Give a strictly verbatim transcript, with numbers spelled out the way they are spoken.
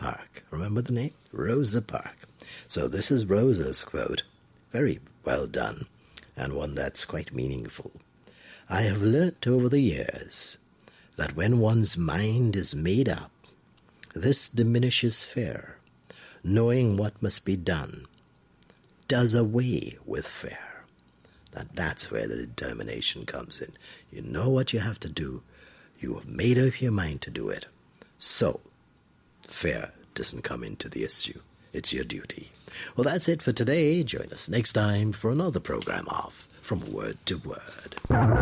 Parks. Remember the name? Rosa Parks. So this is Rosa's quote. Very well done, and one that's quite meaningful. I have learnt over the years that when one's mind is made up, this diminishes fear. Knowing what must be done does away with fear. That that's where the determination comes in. You know what you have to do. You have made up your mind to do it. So, fear doesn't come into the issue. It's your duty. Well, that's it for today. Join us next time for another program of From Word to Word.